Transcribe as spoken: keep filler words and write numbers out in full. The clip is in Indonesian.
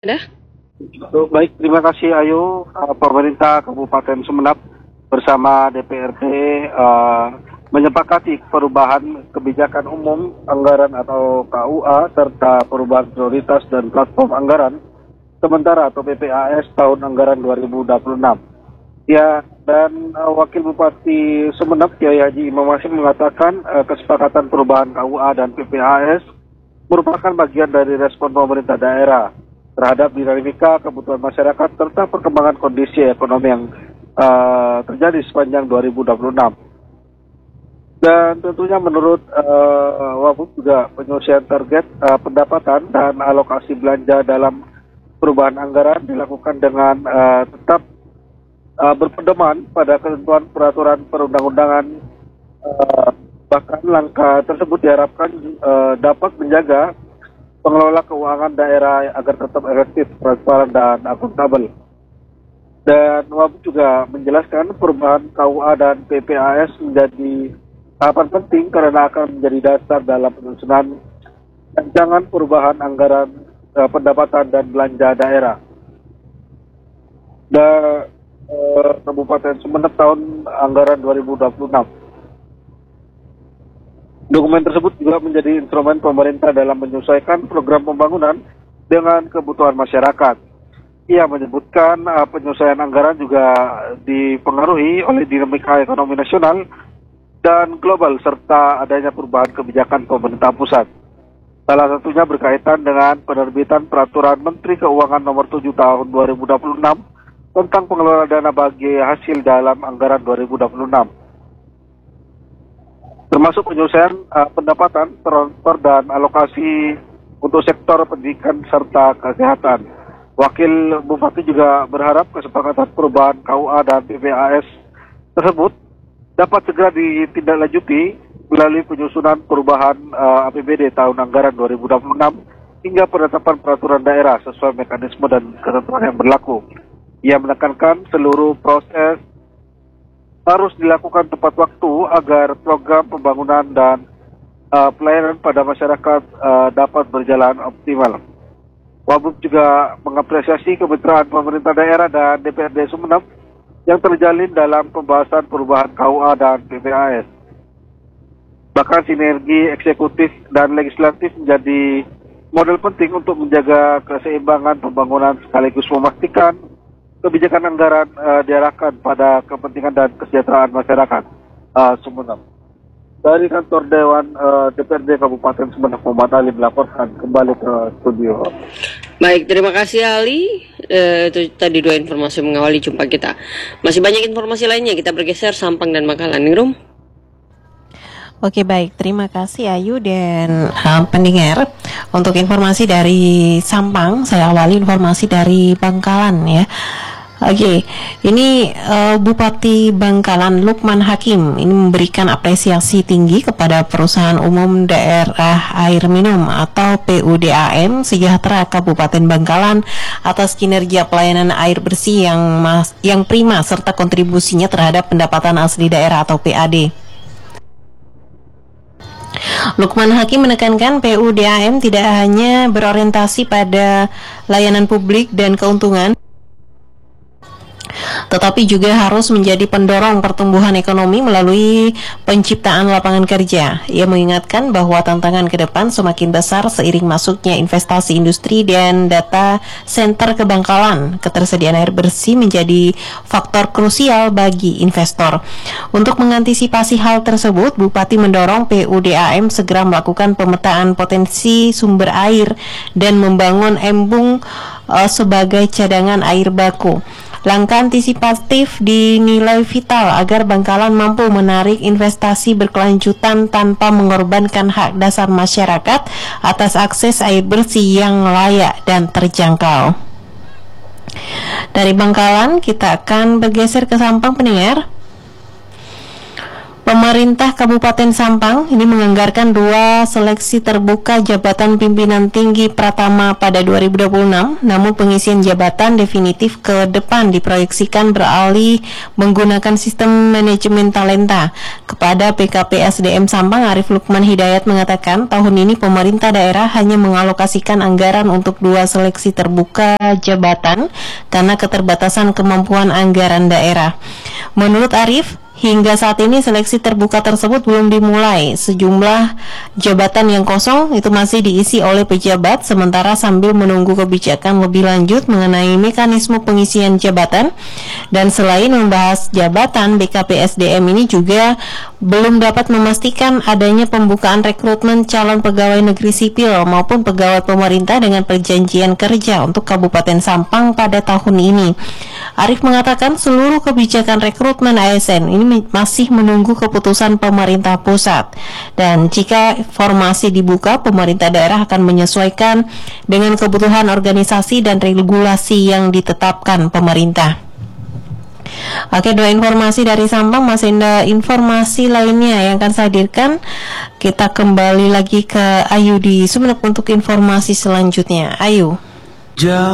Ada? Oh, baik, terima kasih Ayu. Uh, pemerintah Kabupaten Sumeneb bersama D P R D uh, menyepakati perubahan kebijakan umum anggaran atau K U A serta perubahan prioritas dan platform anggaran sementara atau P P A S tahun anggaran dua ribu dua puluh enam. Ya, dan uh, Wakil Bupati Sumeneb Kiai Haji Imam Hashim mengatakan uh, kesepakatan perubahan K U A dan P P A S merupakan bagian dari respon pemerintah daerah terhadap dinamika kebutuhan masyarakat serta perkembangan kondisi ekonomi yang uh, terjadi sepanjang dua ribu dua puluh enam. Dan tentunya menurut uh, Wabub juga penyelesaian target uh, pendapatan dan alokasi belanja dalam perubahan anggaran dilakukan dengan uh, tetap uh, berpedoman pada ketentuan peraturan perundang-undangan. Uh, bahkan langkah tersebut diharapkan uh, dapat menjaga pengelola keuangan daerah agar tetap efektif, transparan, dan akuntabel. Dan Wabub juga menjelaskan perubahan K U A dan P P A S menjadi tahapan penting karena akan menjadi dasar dalam penyusunan rancangan perubahan anggaran eh, pendapatan dan belanja daerah. Dan eh, Kabupaten Sumeneb tahun anggaran dua ribu dua puluh enam. Dokumen tersebut juga menjadi instrumen pemerintah dalam menyesuaikan program pembangunan dengan kebutuhan masyarakat. Ia menyebutkan uh, penyesuaian anggaran juga dipengaruhi oleh dinamika ekonomi nasional dan global serta adanya perubahan kebijakan pemerintah pusat. Salah satunya berkaitan dengan penerbitan Peraturan Menteri Keuangan Nomor tujuh Tahun dua ribu dua puluh enam tentang pengelolaan dana bagi hasil dalam anggaran dua ribu dua puluh enam. Termasuk penyelesaian uh, pendapatan, transfer, dan alokasi untuk sektor pendidikan serta kesehatan. Wakil Bupati juga berharap kesepakatan perubahan K U A dan P P A S tersebut dapat segera ditindaklanjuti melalui penyusunan perubahan uh, A P B D tahun anggaran dua ribu dua puluh enam hingga penetapan peraturan daerah sesuai mekanisme dan ketentuan yang berlaku. Ia menekankan seluruh proses harus dilakukan tepat waktu agar program pembangunan dan uh, pelayanan pada masyarakat uh, dapat berjalan optimal. Wabub juga mengapresiasi kemitraan pemerintah daerah dan D P R D Sumeneb yang terjalin dalam pembahasan perubahan K U A dan P P A S. Bahkan sinergi eksekutif dan legislatif menjadi model penting untuk menjaga keseimbangan pembangunan sekaligus memastikan kebijakan anggaran uh, diarahkan pada kepentingan dan kesejahteraan masyarakat uh, Sumeneb. Dari kantor Dewan uh, D P R D Kabupaten Sumeneb, Muhammad Ali melaporkan kembali ke studio. Baik, terima kasih Ali. Uh, itu tadi dua informasi mengawali jumpa kita. Masih banyak informasi lainnya, kita bergeser Sampang dan Bangkalan. Ningrum. Oke, baik, terima kasih Ayu dan uh, pendengar. Untuk informasi dari Sampang, saya awali informasi dari Bangkalan ya. Oke, ini uh, Bupati Bangkalan Lukman Hakim ini memberikan apresiasi tinggi kepada Perusahaan Umum Daerah Air Minum atau P U D A M Sejahtera Kabupaten Bangkalan atas kinerja pelayanan air bersih yang mas, yang prima serta kontribusinya terhadap pendapatan asli daerah atau P A D. Lukman Hakim menekankan P U D A M tidak hanya berorientasi pada layanan publik dan keuntungan, tetapi juga harus menjadi pendorong pertumbuhan ekonomi melalui penciptaan lapangan kerja. Ia mengingatkan bahwa tantangan ke depan semakin besar seiring masuknya investasi industri dan data center ke Bangkalan. Ketersediaan air bersih menjadi faktor krusial bagi investor. Untuk mengantisipasi hal tersebut, Bupati mendorong P U D A M segera melakukan pemetaan potensi sumber air dan membangun embung uh, sebagai cadangan air baku. Langkah antisipatif dinilai vital agar Bangkalan mampu menarik investasi berkelanjutan tanpa mengorbankan hak dasar masyarakat atas akses air bersih yang layak dan terjangkau. Dari Bangkalan kita akan bergeser ke Sampang, pendengar. Pemerintah Kabupaten Sampang ini menganggarkan dua seleksi terbuka jabatan pimpinan tinggi Pratama pada dua ribu dua puluh enam, namun pengisian jabatan definitif ke depan diproyeksikan beralih menggunakan sistem manajemen talenta. Kepada P K P S D M Sampang, Arif Lukman Hidayat mengatakan tahun ini pemerintah daerah hanya mengalokasikan anggaran untuk dua seleksi terbuka jabatan karena keterbatasan kemampuan anggaran daerah. Menurut Arif, hingga saat ini seleksi terbuka tersebut belum dimulai. Sejumlah jabatan yang kosong itu masih diisi oleh pejabat, sementara sambil menunggu kebijakan lebih lanjut mengenai mekanisme pengisian jabatan. Dan selain membahas jabatan, B K P S D M ini juga belum dapat memastikan adanya pembukaan rekrutmen calon pegawai negeri sipil maupun pegawai pemerintah dengan perjanjian kerja untuk Kabupaten Sampang pada tahun ini. Arif mengatakan seluruh kebijakan rekrutmen A S N ini masih menunggu keputusan pemerintah pusat, dan jika formasi dibuka, pemerintah daerah akan menyesuaikan dengan kebutuhan organisasi dan regulasi yang ditetapkan pemerintah. Oke, dua informasi dari Sampang. Masih ada informasi lainnya yang akan saya hadirkan. Kita kembali lagi ke Ayu di Sumeneb untuk informasi selanjutnya. Ayu.